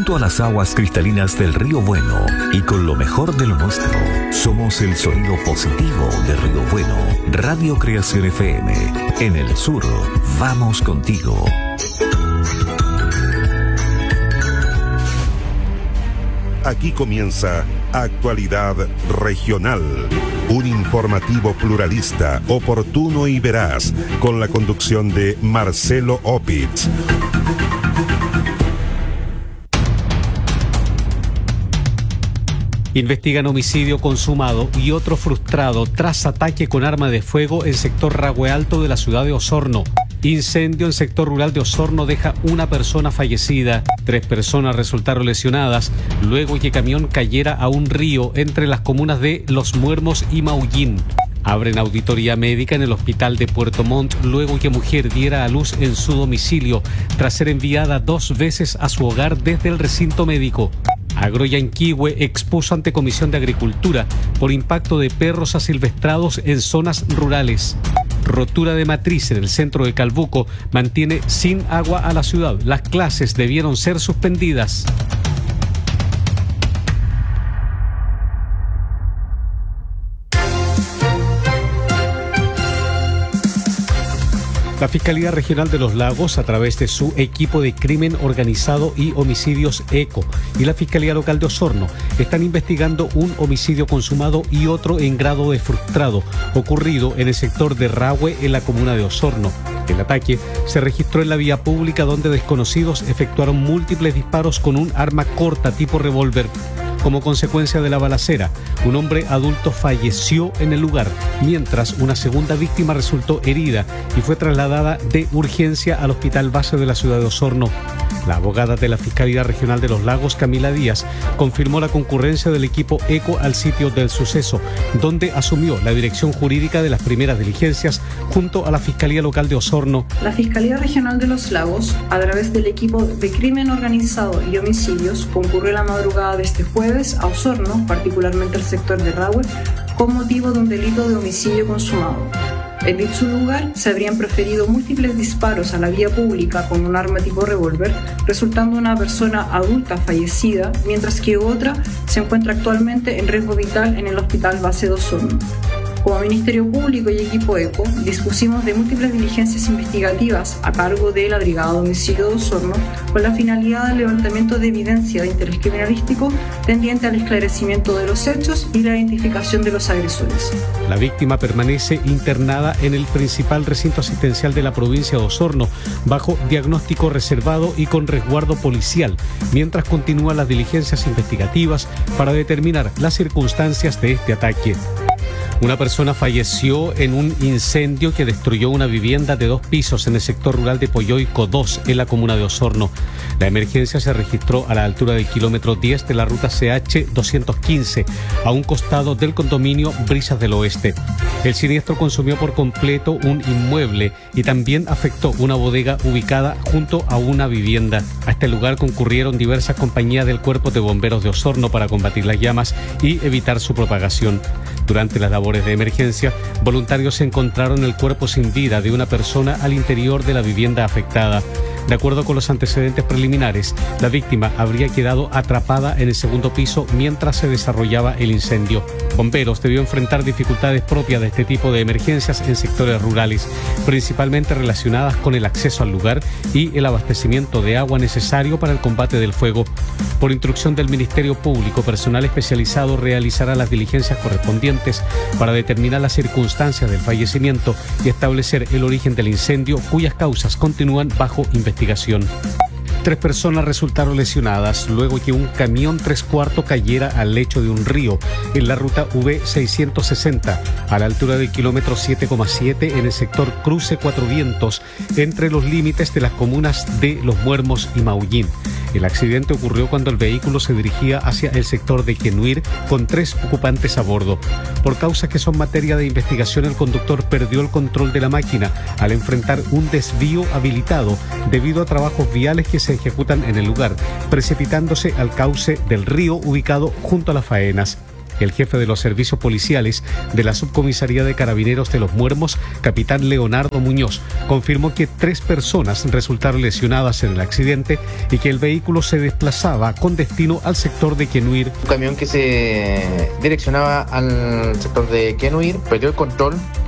junto a las aguas cristalinas del Río Bueno y con lo mejor de lo nuestro. Somos el sonido positivo de Río Bueno. Radio Creación FM. En el sur, vamos contigo. Aquí comienza Actualidad Regional, un informativo pluralista, oportuno y veraz, con la conducción de Marcelo Opitz. Investigan homicidio consumado y otro frustrado tras ataque con arma de fuego en sector Rahue Alto de la ciudad de Osorno. Incendio en sector rural de Osorno deja una persona fallecida. 3 personas resultaron lesionadas luego que camión cayera a un río entre las comunas de Los Muermos y Maullín. Abren auditoría médica en el hospital de Puerto Montt luego que mujer diera a luz en su domicilio tras ser enviada 2 veces a su hogar desde el recinto médico. Agroyanquihue expuso ante Comisión de Agricultura por impacto de perros asilvestrados en zonas rurales. Rotura de matriz en el centro de Calbuco mantiene sin agua a la ciudad. Las clases debieron ser suspendidas. La Fiscalía Regional de los Lagos, a través de su equipo de crimen organizado y homicidios ECO, y la Fiscalía Local de Osorno, están investigando un homicidio consumado y otro en grado de frustrado, ocurrido en el sector de Rahue, en la comuna de Osorno. El ataque se registró en la vía pública donde desconocidos efectuaron múltiples disparos con un arma corta tipo revólver. Como consecuencia de la balacera, un hombre adulto falleció en el lugar, mientras una segunda víctima resultó herida y fue trasladada de urgencia al Hospital Base de la ciudad de Osorno. La abogada de la Fiscalía Regional de los Lagos, Camila Díaz, confirmó la concurrencia del equipo ECO al sitio del suceso, donde asumió la dirección jurídica de las primeras diligencias junto a la Fiscalía Local de Osorno. La Fiscalía Regional de los Lagos, a través del equipo de crimen organizado y homicidios, concurrió la madrugada de este jueves a Osorno, particularmente al sector de Rahue, con motivo de un delito de homicidio consumado. En dicho lugar se habrían proferido múltiples disparos a la vía pública con un arma tipo revólver, resultando una persona adulta fallecida, mientras que otra se encuentra actualmente en riesgo vital en el Hospital Base de Osorno. Como Ministerio Público y equipo ECO, dispusimos de múltiples diligencias investigativas a cargo de la Brigada de Homicidio de Osorno con la finalidad del levantamiento de evidencia de interés criminalístico tendiente al esclarecimiento de los hechos y la identificación de los agresores. La víctima permanece internada en el principal recinto asistencial de la provincia de Osorno bajo diagnóstico reservado y con resguardo policial, mientras continúan las diligencias investigativas para determinar las circunstancias de este ataque. Una persona falleció en un incendio que destruyó una vivienda de 2 pisos en el sector rural de Poyoico 2, en la comuna de Osorno. La emergencia se registró a la altura del kilómetro 10 de la ruta CH 215, a un costado del condominio Brisas del Oeste. El siniestro consumió por completo un inmueble y también afectó una bodega ubicada junto a una vivienda. A este lugar concurrieron diversas compañías del Cuerpo de Bomberos de Osorno para combatir las llamas y evitar su propagación. Durante las labores de emergencia, voluntarios encontraron el cuerpo sin vida de una persona al interior de la vivienda afectada. De acuerdo con los antecedentes preliminares, la víctima habría quedado atrapada en el segundo piso mientras se desarrollaba el incendio. Bomberos debió enfrentar dificultades propias de este tipo de emergencias en sectores rurales, principalmente relacionadas con el acceso al lugar y el abastecimiento de agua necesario para el combate del fuego. Por instrucción del Ministerio Público, personal especializado realizará las diligencias correspondientes para determinar las circunstancias del fallecimiento y establecer el origen del incendio, cuyas causas continúan bajo investigación. 3 personas resultaron lesionadas luego que un camión 3/4 cayera al lecho de un río en la ruta V660 a la altura del kilómetro 7,7 en el sector Cruce Cuatro Vientos, entre los límites de las comunas de Los Muermos y Maullín. El accidente ocurrió cuando el vehículo se dirigía hacia el sector de Quenuir con 3 ocupantes a bordo. Por causas que son materia de investigación, el conductor perdió el control de la máquina al enfrentar un desvío habilitado debido a trabajos viales que se ejecutan en el lugar, precipitándose al cauce del río ubicado junto a las faenas. El jefe de los servicios policiales de la Subcomisaría de Carabineros de Los Muermos, capitán Leonardo Muñoz, confirmó que 3 personas resultaron lesionadas en el accidente y que el vehículo se desplazaba con destino al sector de Quenuir. Un camión que se direccionaba al sector de Quenuir perdió el control